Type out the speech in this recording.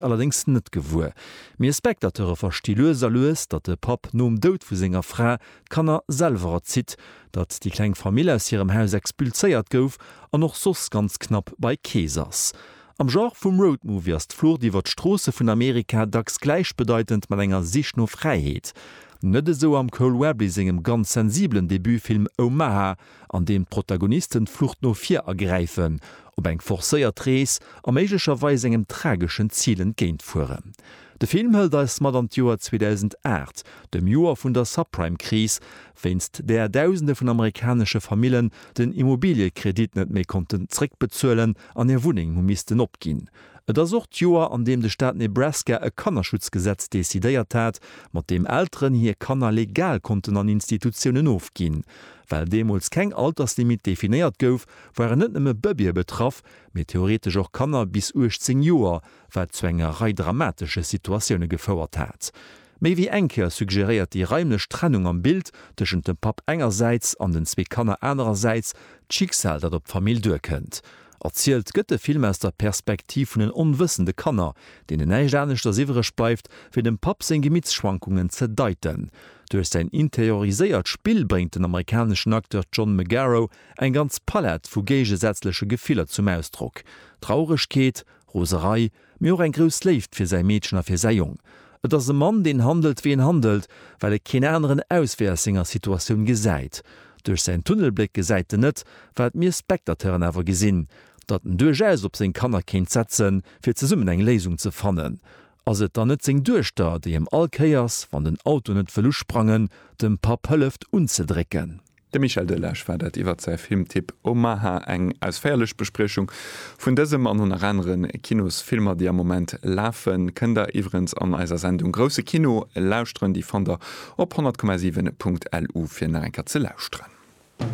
allerdings net gewur. Mir Spektateure verstilöser lös, dat de Pap nom Dout vu senger Fra kann selber zit, dat die kleng Familie aus ihrem Haus expulséiert gouf an noch sos ganz knapp bei Käsers. Am Genre vum Roadmovie ist Flur diwer d'Strose vun Amerika dacks gleichbedeutend mat enger sich no Freiheet. Nëtte so am Cole Webley singem ganz sensiblen Debütfilm Omaha, an dem Protagonisten Flucht no 4 ergreifen, ob eng forcéiert Rees a méiglicherweise engem tragischen Zielen géint fuhren. De Film hält als mat an Joer 2008, dem Joer vun der Subprime-Krise, wennst der Tausende vun amerikanische Familien den Immobiliekredit net méi konnten zréck bezuelen an ihr Wuning misten opginn. Et ass och Joer an dem de Staat Nebraska e Kannerschutzgesetz desidéiert hat, mat dem Ätern hier Kanner legal konnten an Institutionen ofginn. Weil demols keng Alterslimit definiert gouf, waren net nëmme Bëbier betraff, mit theoretisch auch Kanner bis 18 Joer, weil zwängerei dramatische Situationune gefauerert hat. Mei wie enker suggeriert die reimlech Trennung am Bild tschen dem Pap engerseits an den zwe Kanner einerseits d'Schicksal dat op Famill durkennt. Erzielt gëtt Film aus der Perspektiv vun den onwissende Kanner, den den neigernecht der siwere speift, fir dem Pap seg Gemietzschwankungen zedeiten. Durch sein interioriséiert Spiel bringt den amerikanischen Akteur John McGarrow ein ganz Palett vu gegensätzliche Gefehler zum Ausdruck. Traurigkeit, Roserei, mir auch ein grös Left fir sei Mädchen a fir sei Jung. Et ass e Mann den handelt wie en handelt, weil keine anderen Auswehrsinger Situation gesäit. Durch sein Tunnelblick gesäite net, weil mir Spektateuren awer gesinn, dat en Dugeis op se Kanner kind setzen, fir ze summen eng Lesung ze fannen. As et dann net seg Duerchter, déi em Alkeiers van den Auto net verlu sprangen, dem Pap hëlleft unzedrecken. De Michael Delage war dat iwwer sei Filmtipp Omaha eng als fährlech Besprechung vun dësem an hun anderen Kinosfilmer, die am moment lafen, kën der iwrens an eiser Sendung Grosse Kino lausren, die van der op 100,7.lu fir enker ze lausren.